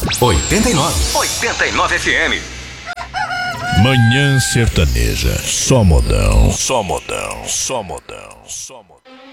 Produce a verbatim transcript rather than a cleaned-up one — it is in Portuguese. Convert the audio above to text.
oitenta e nove. oitenta e nove F M. Manhã Sertaneja. Só modão. Só modão. Só modão. Só modão.